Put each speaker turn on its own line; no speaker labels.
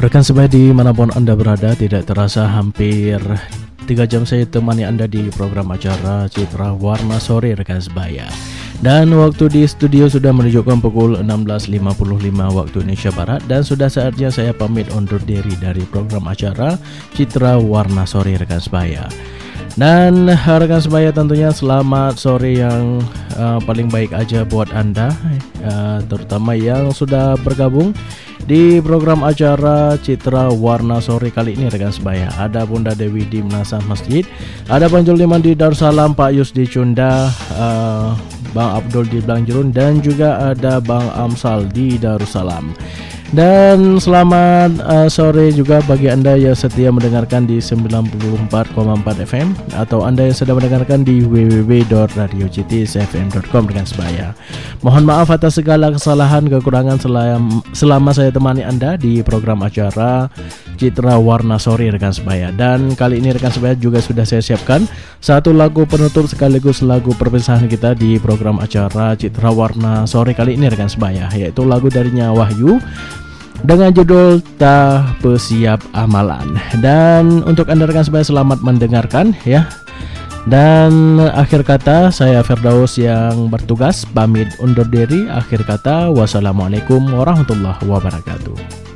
Rekan sebaya dimanapun Anda berada, tidak terasa hampir 3 jam saya temani Anda di program acara Citra Warna Sore rekan sebaya. Dan waktu di studio sudah menunjukkan pukul 16.55 waktu Indonesia Barat. Dan sudah saatnya saya pamit undur diri dari program acara Citra Warna Sore rekan sebaya. Dan rekan sebaya tentunya selamat sore yang paling baik aja buat Anda, terutama yang sudah bergabung di program acara Citra Warna Sore kali ini rekan sebaya. Ada Bunda Dewi di Menasah Masjid, ada Bang Juliman di Darussalam, Pak Yus di Cunda, Bang Abdul di Belangjerun, dan juga ada Bang Amsal di Darussalam. Dan selamat sore juga bagi Anda yang setia mendengarkan di 94,4 FM atau Anda yang sedang mendengarkan di www.radiocitsfm.com dengan sebaya. Mohon maaf atas segala kesalahan kekurangan selama saya temani Anda di program acara Citra Warna Sore rekan sebaya. Dan kali ini rekan sebaya juga sudah saya siapkan satu lagu penutup sekaligus lagu perpisahan kita di program acara Citra Warna Sore kali ini rekan sebaya, yaitu lagu darinya Wahyu dengan judul Tak Bersiap Amalan. Dan untuk Anda rekan sebaya selamat mendengarkan ya. Dan akhir kata saya Firdaus yang bertugas pamit undur diri. Akhir kata wassalamualaikum warahmatullahi wabarakatuh.